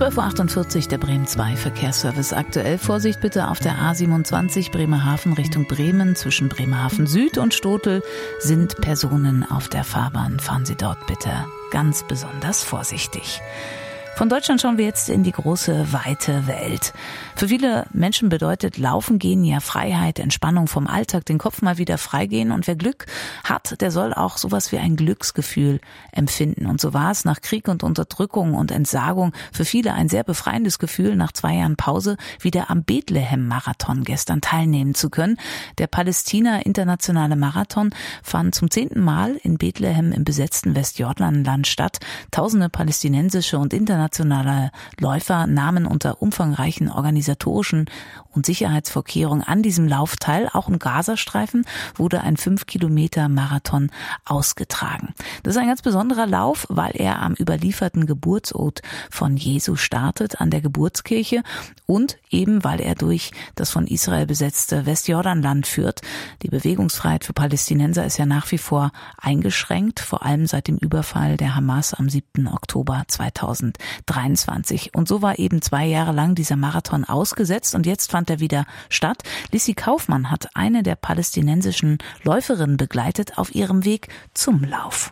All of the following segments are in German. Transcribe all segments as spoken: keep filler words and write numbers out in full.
zwölf Uhr achtundvierzig, der Bremen zwei Verkehrsservice aktuell. Vorsicht bitte auf der A siebenundzwanzig Bremerhaven Richtung Bremen. Zwischen Bremerhaven Süd und Stotel sind Personen auf der Fahrbahn. Fahren Sie dort bitte ganz besonders vorsichtig. Von Deutschland schauen wir jetzt in die große, weite Welt. Für viele Menschen bedeutet Laufen gehen ja Freiheit, Entspannung vom Alltag, den Kopf mal wieder freigehen. Und wer Glück hat, der soll auch sowas wie ein Glücksgefühl empfinden. Und so war es nach Krieg und Unterdrückung und Entsagung für viele ein sehr befreiendes Gefühl, nach zwei Jahren Pause wieder am Bethlehem-Marathon gestern teilnehmen zu können. Der Palästina-Internationale Marathon fand zum zehnten Mal in Bethlehem im besetzten Westjordanland statt. Tausende palästinensische und internationale Nationale Läufer nahmen unter umfangreichen organisatorischen und Sicherheitsvorkehrungen an diesem Lauf teil. Auch im Gazastreifen wurde ein fünf Kilometer Marathon ausgetragen. Das ist ein ganz besonderer Lauf, weil er am überlieferten Geburtsort von Jesu startet, an der Geburtskirche, und eben weil er durch das von Israel besetzte Westjordanland führt. Die Bewegungsfreiheit für Palästinenser ist ja nach wie vor eingeschränkt, vor allem seit dem Überfall der Hamas am siebten Oktober zweitausenddreiundzwanzig. Und so war eben zwei Jahre lang dieser Marathon ausgesetzt und jetzt fand er wieder statt. Lissy Kaufmann hat eine der palästinensischen Läuferinnen begleitet auf ihrem Weg zum Lauf.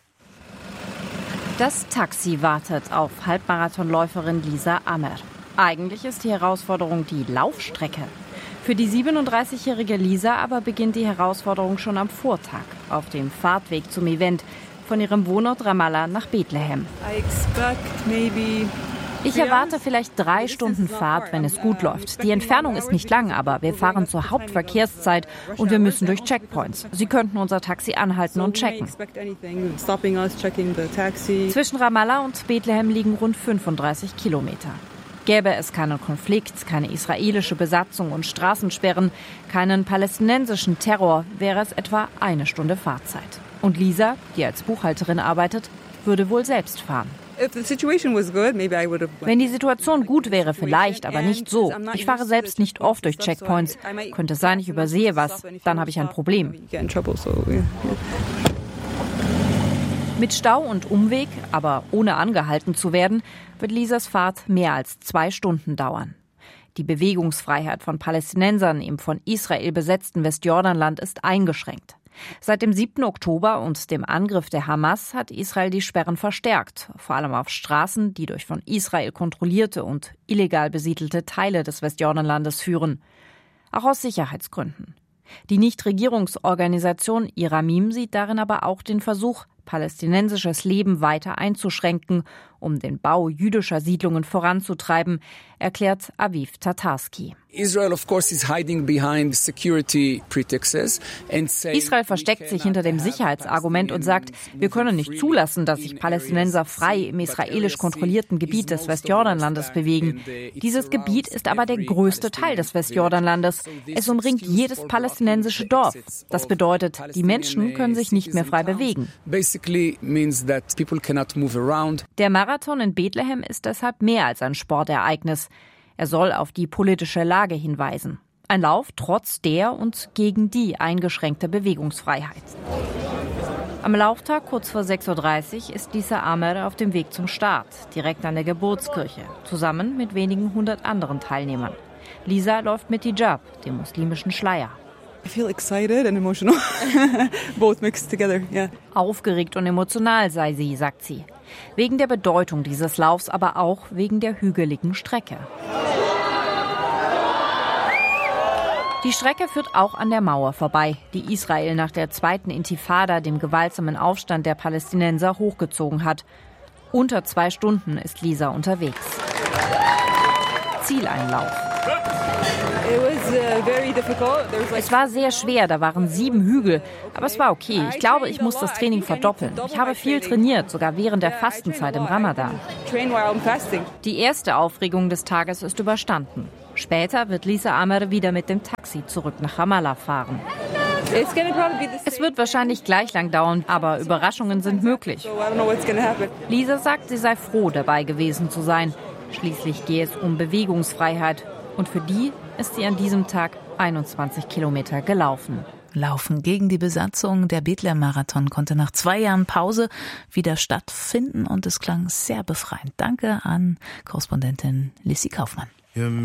Das Taxi wartet auf Halbmarathonläuferin Lisa Amer. Eigentlich ist die Herausforderung die Laufstrecke. Für die siebenunddreißigjährige Lisa aber beginnt die Herausforderung schon am Vortag auf dem Fahrtweg zum Event von ihrem Wohnort Ramallah nach Bethlehem. Ich erwarte vielleicht drei Stunden Fahrt, wenn es gut läuft. Die Entfernung ist nicht lang, aber wir fahren zur Hauptverkehrszeit und wir müssen durch Checkpoints. Sie könnten unser Taxi anhalten und checken. Zwischen Ramallah und Bethlehem liegen rund fünfunddreißig Kilometer. Gäbe es keinen Konflikt, keine israelische Besatzung und Straßensperren, keinen palästinensischen Terror, wäre es etwa eine Stunde Fahrzeit. Und Lisa, die als Buchhalterin arbeitet, würde wohl selbst fahren. Wenn die Situation gut wäre, vielleicht, aber nicht so. Ich fahre selbst nicht oft durch Checkpoints. Könnte sein, ich übersehe was, dann habe ich ein Problem. Mit Stau und Umweg, aber ohne angehalten zu werden, wird Lisas Fahrt mehr als zwei Stunden dauern. Die Bewegungsfreiheit von Palästinensern im von Israel besetzten Westjordanland ist eingeschränkt. Seit dem siebten Oktober und dem Angriff der Hamas hat Israel die Sperren verstärkt, vor allem auf Straßen, die durch von Israel kontrollierte und illegal besiedelte Teile des Westjordanlandes führen. Auch aus Sicherheitsgründen. Die Nichtregierungsorganisation Iramim sieht darin aber auch den Versuch, palästinensisches Leben weiter einzuschränken, um den Bau jüdischer Siedlungen voranzutreiben, erklärt Aviv Tatarski. Israel versteckt sich hinter dem Sicherheitsargument und sagt, wir können nicht zulassen, dass sich Palästinenser frei im israelisch kontrollierten Gebiet des Westjordanlandes bewegen. Dieses Gebiet ist aber der größte Teil des Westjordanlandes. Es umringt jedes palästinensische Dorf. Das bedeutet, die Menschen können sich nicht mehr frei bewegen. Der Marathon in Bethlehem ist deshalb mehr als ein Sportereignis. Er soll auf die politische Lage hinweisen. Ein Lauf trotz der und gegen die eingeschränkte Bewegungsfreiheit. Am Lauftag kurz vor sechs Uhr dreißig ist Lisa Amer auf dem Weg zum Start, direkt an der Geburtskirche, zusammen mit wenigen hundert anderen Teilnehmern. Lisa läuft mit Hijab, dem muslimischen Schleier. I feel excited and emotional. Both mixed together, yeah. Aufgeregt und emotional sei sie, sagt sie. Wegen der Bedeutung dieses Laufs, aber auch wegen der hügeligen Strecke. Die Strecke führt auch an der Mauer vorbei, die Israel nach der zweiten Intifada, dem gewaltsamen Aufstand der Palästinenser, hochgezogen hat. Unter zwei Stunden ist Lisa unterwegs. Zieleinlauf. Es war sehr schwer, da waren sieben Hügel, aber es war okay. Ich glaube, ich muss das Training verdoppeln. Ich habe viel trainiert, sogar während der Fastenzeit im Ramadan. Die erste Aufregung des Tages ist überstanden. Später wird Lisa Amer wieder mit dem Taxi zurück nach Ramallah fahren. Es wird wahrscheinlich gleich lang dauern, aber Überraschungen sind möglich. Lisa sagt, sie sei froh, dabei gewesen zu sein. Schließlich gehe es um Bewegungsfreiheit. Und für die ist sie an diesem Tag einundzwanzig Kilometer gelaufen. Laufen gegen die Besatzung. Der Bethlehem-Marathon konnte nach zwei Jahren Pause wieder stattfinden und es klang sehr befreiend. Danke an Korrespondentin Lissy Kaufmann.